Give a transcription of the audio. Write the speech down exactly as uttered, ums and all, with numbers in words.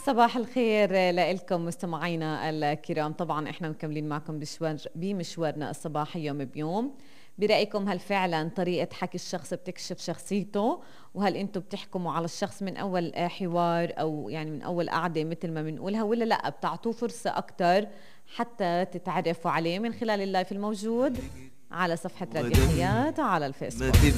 صباح الخير لكم مستمعينا الكرام. طبعا احنا مكملين معكم بمشوار بمشوارنا الصباحي يوم بيوم. برأيكم هل فعلا طريقة حكي الشخص بتكشف شخصيته؟ وهل انتم بتحكموا على الشخص من اول حوار او يعني من اول قعدة مثل ما بنقولها، ولا لا بتعطوه فرصة اكتر حتى تتعرفوا عليه من خلال اللايف الموجود على صفحة راديو حياة على الفيسبوك؟